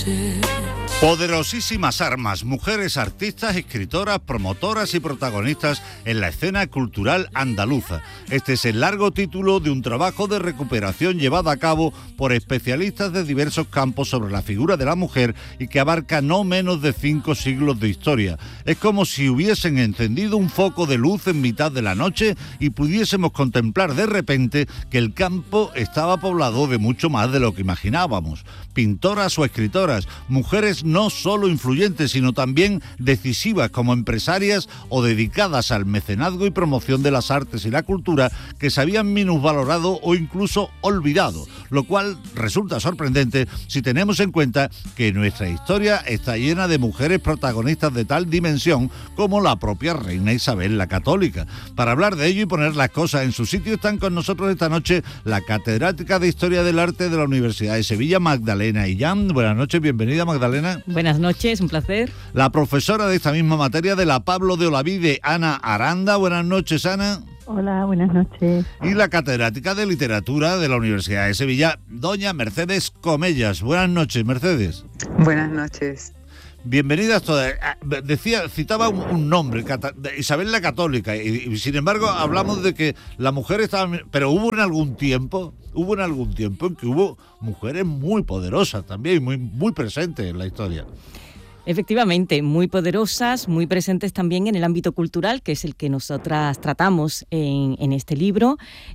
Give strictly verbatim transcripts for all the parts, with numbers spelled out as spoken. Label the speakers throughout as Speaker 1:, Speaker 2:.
Speaker 1: Poderosísimas armas, mujeres artistas, escritoras, promotoras y protagonistas en la escena cultural andaluza. Este es el largo título de un trabajo de recuperación llevado a cabo por especialistas de diversos campos sobre la figura de la mujer y que abarca no menos de cinco siglos de historia. Es como si hubiesen encendido un foco de luz en mitad de la noche y pudiésemos contemplar de repente que el campo estaba poblado de mucho más de lo que imaginábamos. Pintoras o escritoras, mujeres no solo influyentes, sino también decisivas como empresarias o dedicadas al mecenazgo y promoción de las artes y la cultura que se habían minusvalorado o incluso olvidado, lo cual resulta sorprendente si tenemos en cuenta que nuestra historia está llena de mujeres protagonistas de tal dimensión como la propia reina Isabel la Católica. Para hablar de ello y poner las cosas en su sitio están con nosotros esta noche la catedrática de Historia del Arte de la Universidad de Sevilla, Magdalena Illán. Buenas noches, bienvenida, Magdalena.
Speaker 2: Buenas noches, un placer.
Speaker 1: La profesora de esta misma materia de la Pablo de Olavide, Ana Aranda. Buenas noches, Ana.
Speaker 3: Hola, buenas noches.
Speaker 1: Y la catedrática de Literatura de la Universidad de Sevilla, doña Mercedes Comellas. Buenas noches, Mercedes.
Speaker 4: Buenas noches.
Speaker 1: Bienvenidas todas. Decía, citaba un, un nombre, Isabel la Católica, y, y sin embargo hablamos de que la mujer estaba... Pero hubo en algún tiempo, hubo en algún tiempo en que hubo mujeres muy poderosas también, muy, muy presentes en la historia.
Speaker 2: Efectivamente, muy poderosas, muy presentes también en el ámbito cultural, que es el que nosotras tratamos en, en este libro.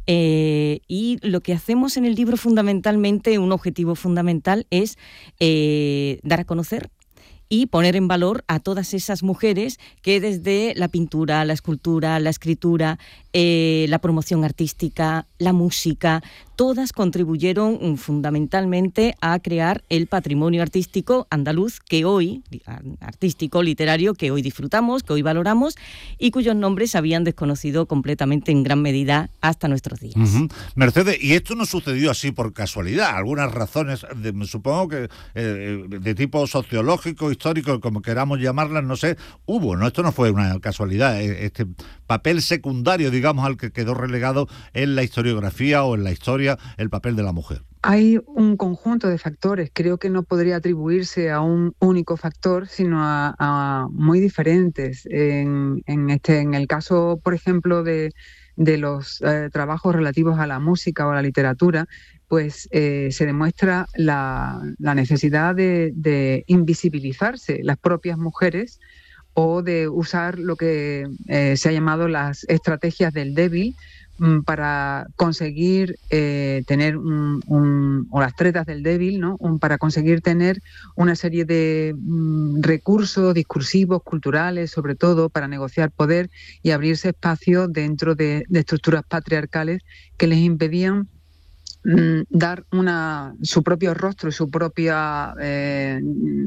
Speaker 2: Eh, y lo que hacemos en el libro fundamentalmente, un objetivo fundamental, es eh, dar a conocer y poner en valor a todas esas mujeres que desde la pintura, la escultura, la escritura, eh, la promoción artística, la música, todas contribuyeron fundamentalmente a crear el patrimonio artístico andaluz que hoy, artístico, literario, que hoy disfrutamos, que hoy valoramos y cuyos nombres se habían desconocido completamente en gran medida hasta nuestros días.
Speaker 1: Uh-huh. Mercedes, y esto no sucedió así por casualidad, algunas razones, de, supongo que eh, de tipo sociológico, histórico, como queramos llamarlas, no sé, hubo, ¿no? Esto no fue una casualidad, este papel secundario, digamos, al que quedó relegado en la historiografía o en la historia el papel de la mujer.
Speaker 4: Hay un conjunto de factores, creo que no podría atribuirse a un único factor, sino a, a muy diferentes. En, en, este, en el caso, por ejemplo, de, de los eh, trabajos relativos a la música o a la literatura, pues eh, se demuestra la, la necesidad de, de invisibilizarse las propias mujeres o de usar lo que eh, se ha llamado las estrategias del débil, para conseguir eh, tener un, un, o las tretas del débil, ¿no? Un, para conseguir tener una serie de um, recursos discursivos, culturales, sobre todo para negociar poder y abrirse espacio dentro de, de estructuras patriarcales que les impedían um, dar una, su propio rostro y su propia... Eh,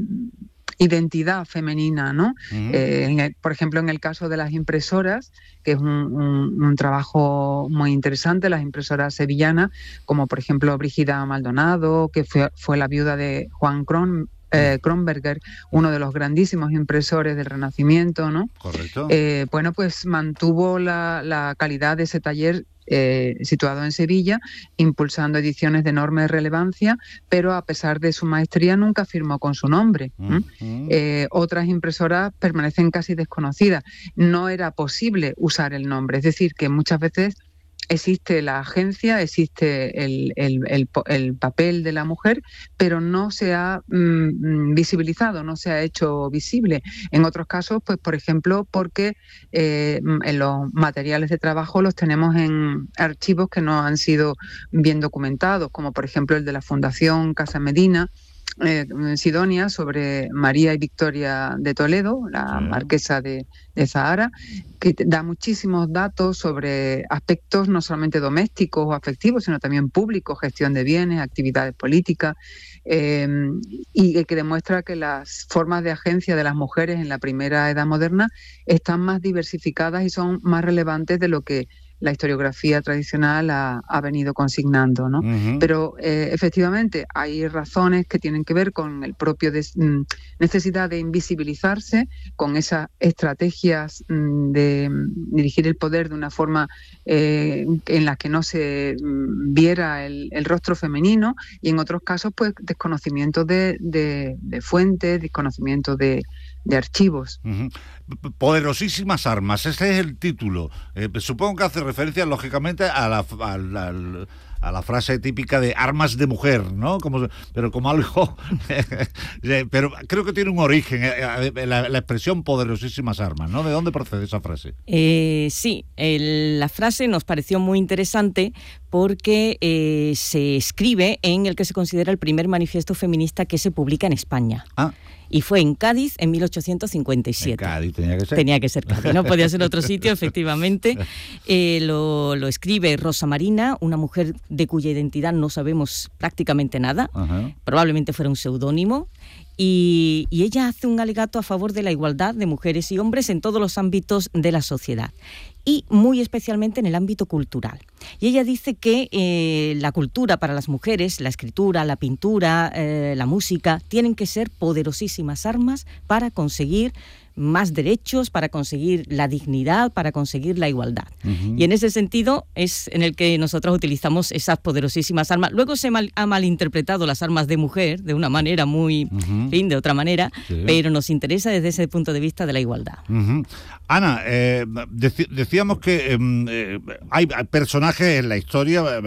Speaker 4: identidad femenina, ¿no? Uh-huh. Eh, en el, por ejemplo, en el caso de las impresoras, que es un, un, un trabajo muy interesante, las impresoras sevillanas, como por ejemplo Brígida Maldonado, que fue, fue la viuda de Juan Cron, eh, Kronberger, uno de los grandísimos impresores del Renacimiento, ¿no?
Speaker 1: Correcto.
Speaker 4: Eh, bueno, pues mantuvo la, la calidad de ese taller Eh, situado en Sevilla, impulsando ediciones de enorme relevancia, pero a pesar de su maestría nunca firmó con su nombre. Uh-huh. Eh, otras impresoras permanecen casi desconocidas. No era posible usar el nombre, es decir, que muchas veces existe la agencia, existe el, el, el, el papel de la mujer, pero no se ha mm, visibilizado, no se ha hecho visible. En otros casos, pues por ejemplo, porque eh, en los materiales de trabajo los tenemos en archivos que no han sido bien documentados, como por ejemplo el de la Fundación Casa Medina, Eh, Sidonia, sobre María y Victoria de Toledo, la sí. marquesa de, de Zahara, que da muchísimos datos sobre aspectos no solamente domésticos o afectivos, sino también públicos, gestión de bienes, actividades políticas, eh, y que demuestra que las formas de agencia de las mujeres en la primera edad moderna están más diversificadas y son más relevantes de lo que la historiografía tradicional ha, ha venido consignando, ¿no?
Speaker 1: Uh-huh.
Speaker 4: Pero eh, efectivamente hay razones que tienen que ver con el propio des, mm, necesidad de invisibilizarse, con esas estrategias mm, de mm, dirigir el poder de una forma eh, en la que no se mm, viera el, el rostro femenino, y en otros casos pues desconocimiento de, de, de fuentes, desconocimiento de, de archivos.
Speaker 1: Uh-huh. Poderosísimas armas, ese es el título. Eh, supongo que hace referencia lógicamente a la, a, la, a la frase típica de armas de mujer, ¿no? Como, pero como algo... pero creo que tiene un origen, eh, la, la expresión poderosísimas armas, ¿no? ¿De dónde procede esa frase?
Speaker 2: Eh, sí, el, la frase nos pareció muy interesante porque eh, se escribe en el que se considera el primer manifiesto feminista que se publica en España.
Speaker 1: Ah.
Speaker 2: Y fue en Cádiz en mil ochocientos cincuenta y siete.
Speaker 1: En Cádiz tenía que ser.
Speaker 2: Tenía que ser Cádiz, no podía ser otro sitio, efectivamente. Eh, lo, lo escribe Rosa Marina, una mujer de cuya identidad no sabemos prácticamente nada. Uh-huh. Probablemente fuera un seudónimo. Y, y ella hace un alegato a favor de la igualdad de mujeres y hombres en todos los ámbitos de la sociedad, y muy especialmente en el ámbito cultural. Y ella dice que eh, la cultura para las mujeres, la escritura, la pintura, eh, la música, tienen que ser poderosísimas armas para conseguir más derechos, para conseguir la dignidad, para conseguir la igualdad. Uh-huh. Y en ese sentido es en el que nosotros utilizamos esas poderosísimas armas. Luego se mal, ha malinterpretado las armas de mujer de una manera muy, uh-huh. en fin, de otra manera, sí. Pero nos interesa desde ese punto de vista de la igualdad.
Speaker 1: Uh-huh. Ana, eh, dec- decíamos que eh, hay personajes en la historia